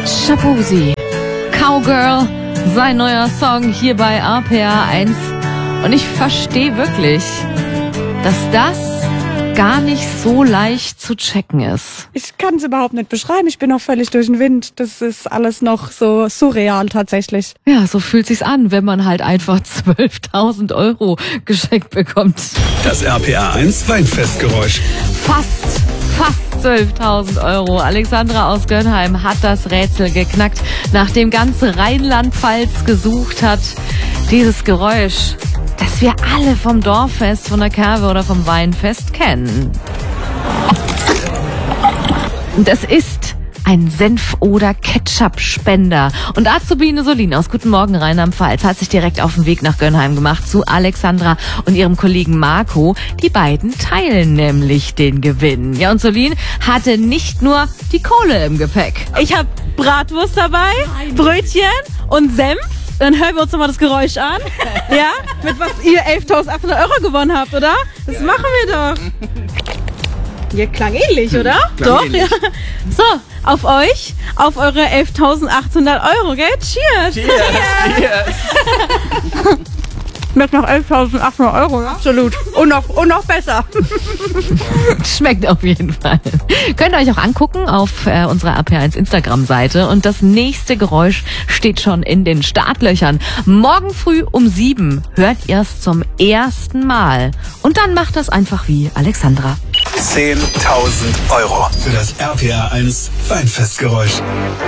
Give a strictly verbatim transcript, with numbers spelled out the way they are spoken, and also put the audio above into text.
Shaboozey, Cowgirl, sein neuer Song hier bei R P R eins. Und ich verstehe wirklich, dass das gar nicht so leicht zu checken ist. Ich kann es überhaupt nicht beschreiben. Ich bin noch völlig durch den Wind. Das ist alles noch so surreal tatsächlich. Ja, so fühlt sich's an, wenn man halt einfach zwölftausend Euro geschenkt bekommt. Das R P R eins Weinfestgeräusch. Fast, fast zwölftausend Euro. Alexandra aus Gönnheim hat das Rätsel geknackt, nachdem ganz Rheinland-Pfalz gesucht hat. Dieses Geräusch, das wir alle vom Dorffest, von der Kerwe oder vom Weinfest kennen. Und es ist ein Senf- oder Ketchup-Spender. Und Azubine Solin aus Guten Morgen Rheinland-Pfalz hat sich direkt auf den Weg nach Gönnheim gemacht zu Alexandra und ihrem Kollegen Marco. Die beiden teilen nämlich den Gewinn. Ja, und Solin hatte nicht nur die Kohle im Gepäck. Ich habe Bratwurst dabei, Brötchen und Senf. Dann hören wir uns nochmal das Geräusch an. Ja, mit was ihr elftausendachthundert Euro gewonnen habt, oder? Das machen wir doch. Ihr klang ähnlich, oder? Klang doch, ähnlich. ja. So, auf euch, auf eure elftausendachthundert Euro, gell? Cheers! Cheers! Cheers. Schmeckt nach elftausendachthundert Euro, ja? Absolut. Und noch, und noch besser. Schmeckt auf jeden Fall. Könnt ihr euch auch angucken auf äh, unserer R P R eins Instagram-Seite. Und das nächste Geräusch steht schon in den Startlöchern. Morgen früh um sieben hört ihr es zum ersten Mal. Und dann macht das einfach wie Alexandra. zehntausend Euro für das R P R eins Weinfestgeräusch.